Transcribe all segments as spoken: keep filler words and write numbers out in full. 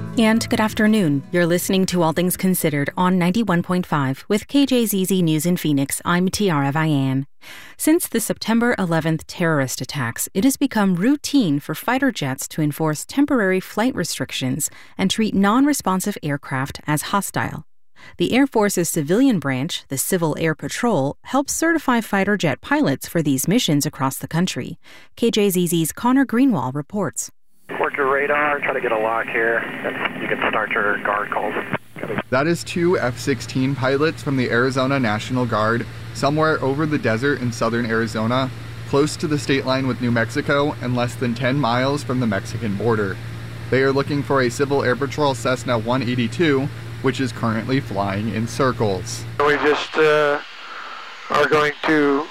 And good afternoon. You're listening to All Things Considered on ninety-one point five with K J Z Z News in Phoenix. I'm Tiara Vian. Since the September eleventh terrorist attacks, it has become routine for fighter jets to enforce temporary flight restrictions and treat non-responsive aircraft as hostile. The Air Force's civilian branch, the Civil Air Patrol, helps certify fighter jet pilots for these missions across the country. K J Z Z's Connor Greenwald reports. Work your radar, try to get a lock here, and you can start your guard calls. That is two F sixteen pilots from the Arizona National Guard, somewhere over the desert in southern Arizona, close to the state line with New Mexico and less than ten miles from the Mexican border. They are looking for a Civil Air Patrol Cessna one eighty-two, which is currently flying in circles. We just uh, are going to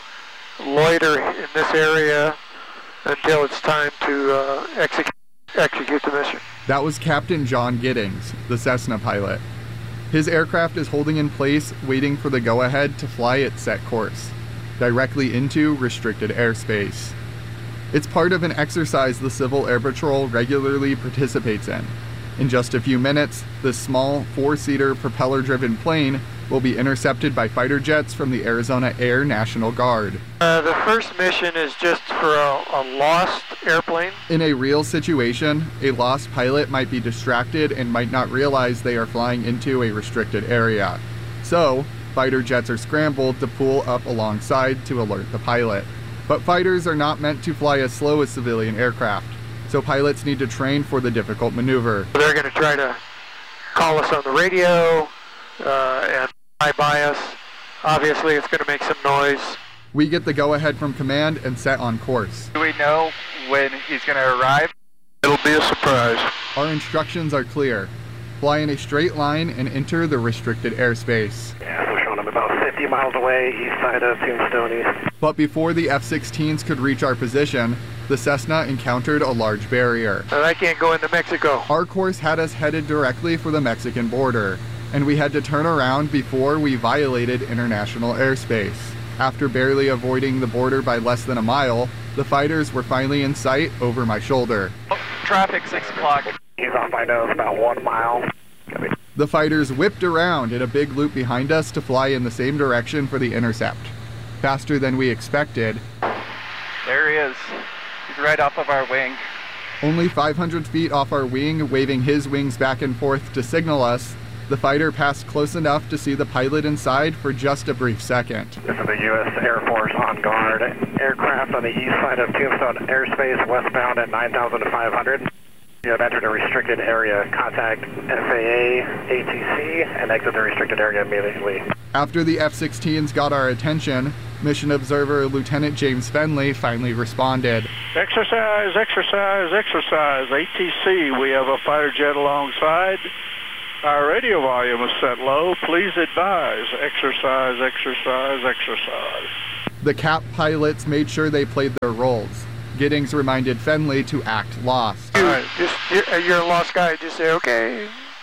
loiter in this area until it's time to uh, execute. execute the mission. That was Captain John Giddings, the Cessna pilot. His aircraft is holding in place, waiting for the go-ahead to fly its set course, directly into restricted airspace. It's part of an exercise the Civil Air Patrol regularly participates in. In just a few minutes, this small, four-seater, propeller-driven plane will be intercepted by fighter jets from the Arizona Air National Guard. Uh, the first mission is just for a, a lost airplane. In a real situation, a lost pilot might be distracted and might not realize they are flying into a restricted area. So, fighter jets are scrambled to pull up alongside to alert the pilot. But fighters are not meant to fly as slow as civilian aircraft, so pilots need to train for the difficult maneuver. They're going to try to call us on the radio uh, and fly by us. Obviously, it's going to make some noise. We get the go-ahead from command and set on course. Do we know when he's going to arrive? It'll be a surprise. Our instructions are clear. Fly in a straight line and enter the restricted airspace. Yeah, so we're showing them about fifty miles away, east side of Tombstone East. But before the F sixteens could reach our position, the Cessna encountered a large barrier. And I can't go into Mexico. Our course had us headed directly for the Mexican border, and we had to turn around before we violated international airspace. After barely avoiding the border by less than a mile, the fighters were finally in sight over my shoulder. Oh, traffic, six o'clock. He's off by nose about one mile. The fighters whipped around in a big loop behind us to fly in the same direction for the intercept. Faster than we expected. There he is. He's right off of our wing. Only five hundred feet off our wing, waving his wings back and forth to signal us, the fighter passed close enough to see the pilot inside for just a brief second. This is the U S Air Force on guard. Aircraft on the east side of Tombstone airspace, westbound at nine thousand five hundred. You have entered a restricted area. Contact F A A, A T C, and exit the restricted area immediately. After the F sixteens got our attention, Mission Observer Lieutenant James Fenley finally responded. Exercise, exercise, exercise. A T C, we have a fighter jet alongside. Our radio volume is set low. Please advise. Exercise, exercise, exercise. The C A P pilots made sure they played their roles. Giddings reminded Fenley to act lost. All right, just, you're, you're a lost guy. Just say, okay.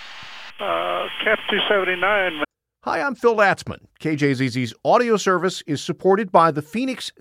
Uh, Cap two seventy-nine. Hi, I'm Phil Latzman. K J Z Z's audio service is supported by the Phoenix